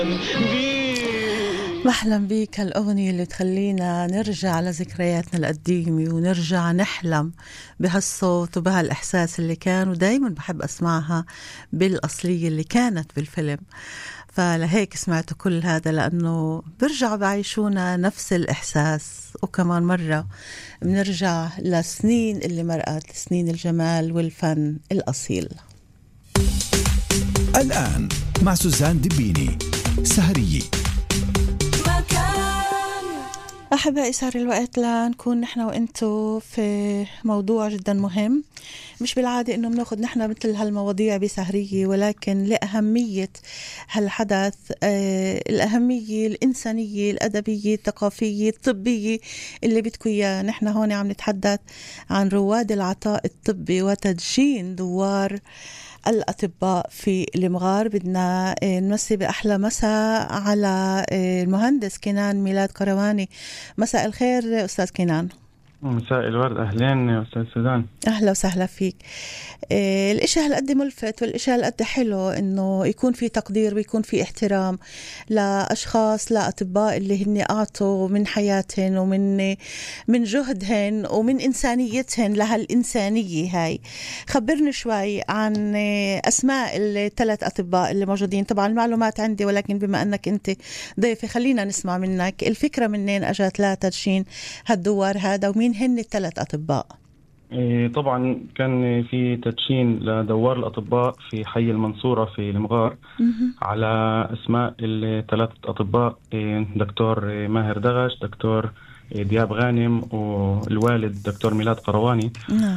بحلم بيك هالأغنية اللي تخلينا نرجع لذكرياتنا القديمة ونرجع نحلم بهالصوت وبهالإحساس اللي كان، ودايما بحب أسمعها بالأصلية اللي كانت بالفيلم. فلهيك سمعت كل هذا، لأنه برجع بعيشونا نفس الإحساس، وكمان مرة بنرجع لسنين اللي مرقت، سنين الجمال والفن الأصيل. الآن مع سوزان دبيني سهرية. أحبائي، صار الوقت لنكون نحن وإنتو في موضوع جدا مهم. مش بالعادة إنه بناخد نحن مثل هالمواضيع بسهرية، ولكن لأهمية هالحدث، الأهمية الإنسانية الأدبية الثقافية الطبية اللي بدكو إياه. نحن هون عم نتحدث عن رواد العطاء الطبي وتدشين دوار الأطباء في المغار. بدنا نمسي بأحلى مساء على المهندس كنان ميلاد قرواني. مساء الخير أستاذ كنان. مساء الورد، أهلين يا أستاذ سوزان. أهلا وسهلا فيك. الإشي هالقد ملفت والإشي هالقد حلو إنه يكون في تقدير ويكون في احترام لأشخاص، لأطباء اللي هن أعطوا من حياتهن ومن جهدهن ومن إنسانيتهن لهالإنسانية هاي. خبرني شوي عن أسماء الثلاث أطباء اللي موجودين. طبعا المعلومات عندي، ولكن بما أنك أنت ضيفي خلينا نسمع منك الفكرة منين أجت لا تدشين هالدوار هذا، ومين هن الثلاث أطباء؟ طبعا كان في تدشين لدوار الأطباء في حي المنصورة في المغار على أسماء الثلاثة أطباء، دكتور ماهر دغش، دكتور دياب غانم، والوالد دكتور ميلاد قرواني.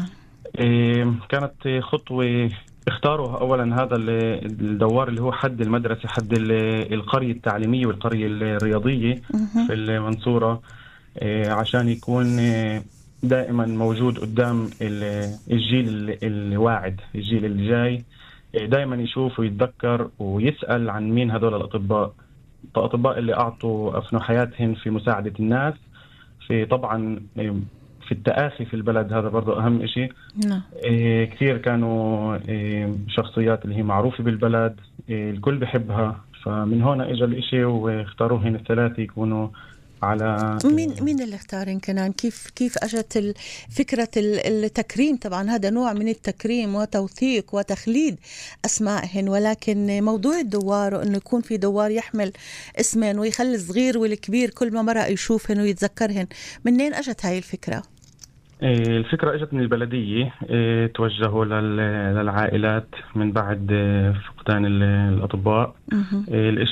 كانت خطوة اختاروا أولا هذا الدوار اللي هو حد المدرسة، حد القرية التعليمية والقرية الرياضية في المنصورة، عشان يكون دائما موجود قدام الجيل الواعد، الجيل اللي جاي دائما يشوف ويتذكر ويسأل عن مين هذول الأطباء اللي أعطوا أفنوا حياتهم في مساعدة الناس، في طبعا في التآخي في البلد. هذا برضو أهم إشي. كثير كانوا شخصيات اللي هي معروفة بالبلد، الكل بحبها. فمن هنا إجا الإشي واختاروهن الثلاثة يكونوا على مين اللي اختارين كنان؟ كيف اجت فكرة التكريم؟ طبعا هذا نوع من التكريم وتوثيق وتخليد اسمائهن، ولكن موضوع الدوار وانه يكون في دوار يحمل اسمين ويخلي الصغير والكبير كل ما مرة يشوفهن ويتذكرهن، منين اجت هاي الفكرة؟ الفكرة اجت من البلدية. توجهوا للعائلات من بعد فقدان الأطباء. الإشي